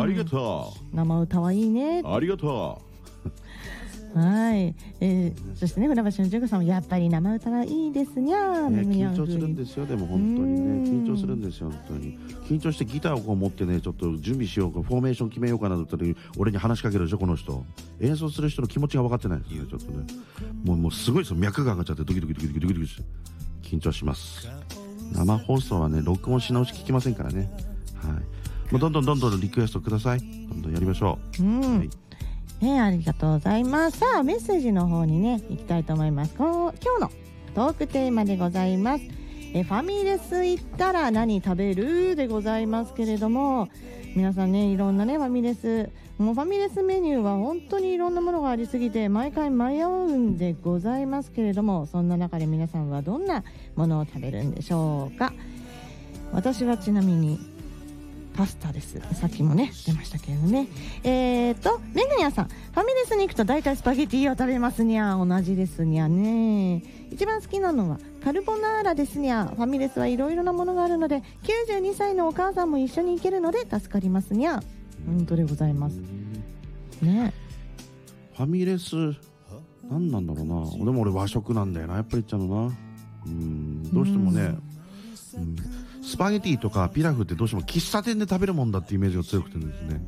ありがとう。生歌はいいね。 ありがとはい、そしてね、船橋のジョグさんもやっぱり生歌はいいですにゃー、 ね、緊張するんですよ。でも本当にね、緊張するんですよ。本当に緊張してギターをこう持ってね、ちょっと準備しようか、フォーメーション決めようかなと思った時に俺に話しかけるでしょ。この人演奏する人の気持ちが分かってないですね。ちょっとね、もうすごいですよ。脈が上がっちゃってドキドキドキドキドキドキして緊張します。生放送はね、録音し直し聞きませんからね。はい、もうどんどんリクエストください。どんどんやりましょう。はいね、ありがとうございます。さあメッセージの方にね行きたいと思います。今日のトークテーマでございます。ファミレス行ったら何食べるでございますけれども、皆さんね、いろんなねファミレスメニューは本当にいろんなものがありすぎて毎回迷うんでございますけれども、そんな中で皆さんはどんなものを食べるんでしょうか。私はちなみにパスタです。さっきもね出ましたけれどね。メグニャさん、ファミレスに行くと大体スパゲティを食べますにゃ。同じですにゃね。一番好きなのはカルボナーラですにゃ。ファミレスはいろいろなものがあるので92歳のお母さんも一緒に行けるので助かりますにゃ。本当でございますね。 ファミレス何なんだろうな。でも俺和食なんだよな、やっぱり言っちゃうのな。どうしてもね、スパゲティとかピラフってどうしても喫茶店で食べるもんだってイメージが強くてですね。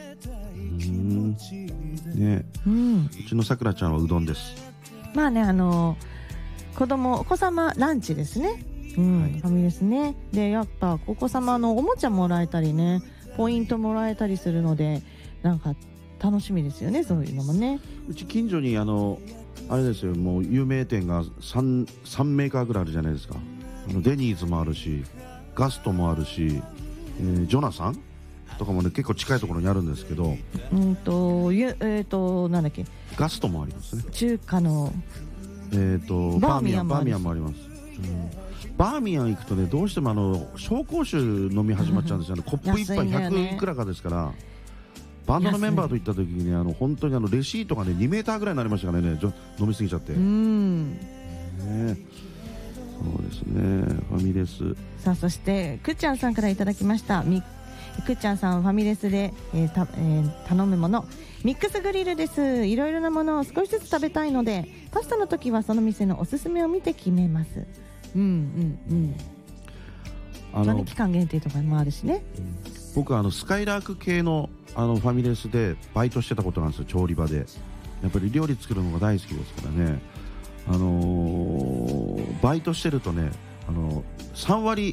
ね、うちのさくらちゃんはうどんです。 まあね、お子様ランチですね。ファミレスね。でやっぱお子様のおもちゃもらえたりね、ポイントもらえたりするのでなんか楽しみですよね、そういうのもね。 うち近所にあれですよ、もう有名店が 3メーカーぐらいあるじゃないですか。デニーズもあるし、ガストもあるし、ジョナサンとかもね結構近いところにあるんですけど、 なんだっけ、 ガストもありますね。 中華のバーミヤンもあります。バーミヤン行くとね、どうしても紹興酒飲み始まっちゃうんですよ。コップ1杯100いくらかですから。バンドのメンバーと行った時にね、本当にレシートがね2メーターぐらいになりましたからね、飲みすぎちゃって。そうですね、ファミレス。 さあそしてくっちゃんさんからいただきました。くっちゃんさん、ファミレスで、頼むものミックスグリルです。いろいろなものを少しずつ食べたいのでパスタの時はその店のおすすめを見て決めます。期間限定とかもあるしね。 僕スカイラーク系のファミレスでバイトしてたことなんですよ。調理場でやっぱり料理作るのが大好きですからね。バイトしてるとね、3割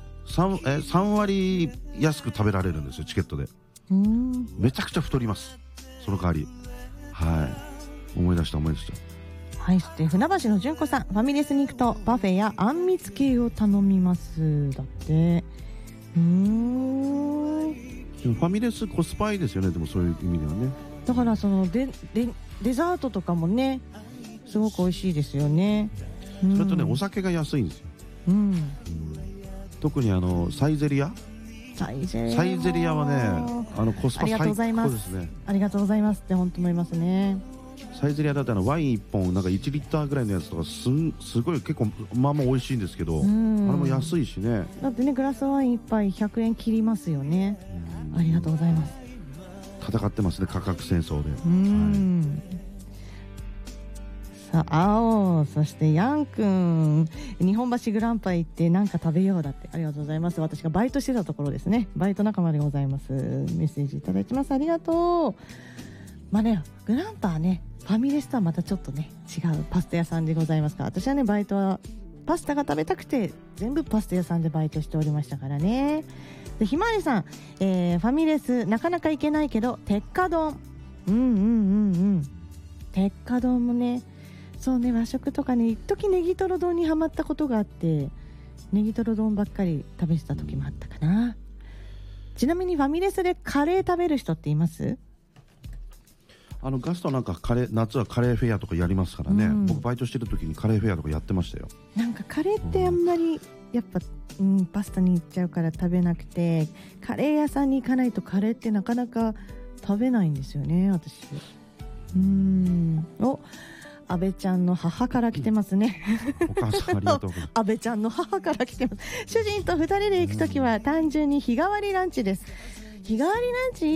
安く食べられるんですよ、チケットで。めちゃくちゃ太ります、その代わり。思い出した。 はい、そして船橋の純子さん、ファミレスに行くとパフェやあんみつ系を頼みますだって。 ファミレスコスパいいですよね。でもそういう意味ではね。 だからそのデザートとかもねすごく美味しいですよね。 それとね、お酒が安いんですよ。特にサイゼリアはね、コスパ最高ですね。 ありがとうございますって本当思いますね。 サイゼリアだったらワイン1本なんか1リッターぐらいのやつとかすごい結構まあまあ美味しいんですけど、あれも安いしね。 だってね、グラスワイン1杯100円切りますよね。ありがとうございます。 戦ってますね、価格戦争で。 さあ、そしてヤンくん、日本橋グランパ行って何か食べようだって。ありがとうございます。私がバイトしてたところですね。バイト仲間でございます。メッセージいただきます。ありがとう。まあね、グランパはねファミレスとはまたちょっとね違うパスタ屋さんでございますから、私はねバイトはパスタが食べたくて全部パスタ屋さんでバイトしておりましたからね。でひまわりさん、ファミレスなかなか行けないけど鉄火丼、鉄火丼もね、そうね、和食とかね、一時ネギトロ丼にハマったことがあってネギトロ丼ばっかり食べてた時もあったかな。ちなみにファミレスでカレー食べる人っています？ ガストなんか夏はカレーフェアとかやりますからね。僕バイトしてる時にカレーフェアとかやってましたよ。 なんかカレーってあんまりやっぱ、パスタに行っちゃうから食べなくて、カレー屋さんに行かないとカレーってなかなか食べないんですよね、私。安倍ちゃんの母から来てますね。 お母さんありがとうございます。 安倍ちゃんの母から来てます。主人と2人で行くときは単純に日替わりランチです。日替わりランチ